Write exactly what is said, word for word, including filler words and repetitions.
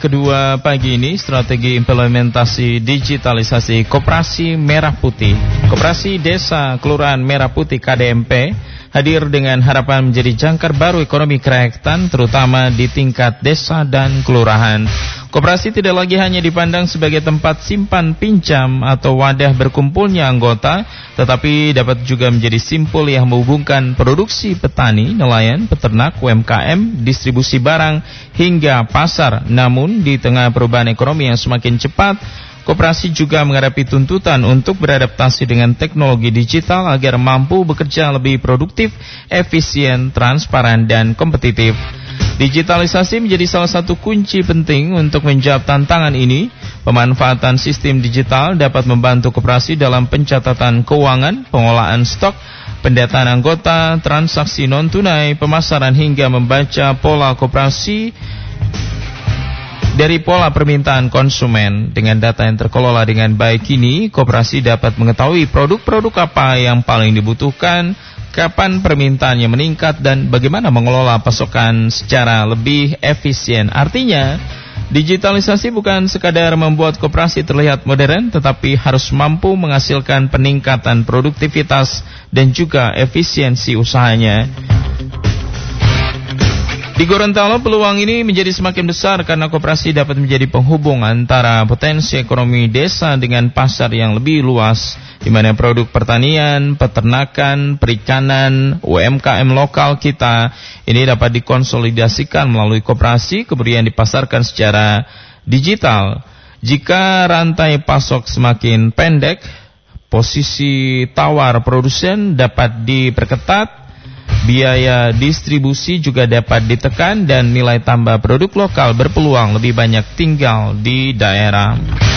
Kedua pagi ini, strategi implementasi digitalisasi Koperasi Merah Putih. Koperasi Desa Kelurahan Merah Putih K D M P hadir dengan harapan menjadi jangkar baru ekonomi kerakyatan, terutama di tingkat desa dan kelurahan. Koperasi tidak lagi hanya dipandang sebagai tempat simpan pinjam atau wadah berkumpulnya anggota, tetapi dapat juga menjadi simpul yang menghubungkan produksi petani, nelayan, peternak, U M K M, distribusi barang, hingga pasar. Namun, di tengah perubahan ekonomi yang semakin cepat, koperasi juga menghadapi tuntutan untuk beradaptasi dengan teknologi digital agar mampu bekerja lebih produktif, efisien, transparan, dan kompetitif. Digitalisasi menjadi salah satu kunci penting untuk menjawab tantangan ini. Pemanfaatan sistem digital dapat membantu koperasi dalam pencatatan keuangan, pengolahan stok, pendataan anggota, transaksi non-tunai, pemasaran, hingga membaca pola koperasi dari pola permintaan konsumen. Dengan data yang terkelola dengan baik ini, koperasi dapat mengetahui produk-produk apa yang paling dibutuhkan, kapan permintaannya meningkat, dan bagaimana mengelola pasokan secara lebih efisien. Artinya, digitalisasi bukan sekadar membuat koperasi terlihat modern, tetapi harus mampu menghasilkan peningkatan produktivitas dan juga efisiensi usahanya. Di Gorontalo, peluang ini menjadi semakin besar karena koperasi dapat menjadi penghubung antara potensi ekonomi desa dengan pasar yang lebih luas, di mana produk pertanian, peternakan, perikanan, U M K M lokal kita ini dapat dikonsolidasikan melalui koperasi, kemudian dipasarkan secara digital. Jika rantai pasok semakin pendek, posisi tawar produsen dapat diperketat, biaya distribusi juga dapat ditekan, dan nilai tambah produk lokal berpeluang lebih banyak tinggal di daerah.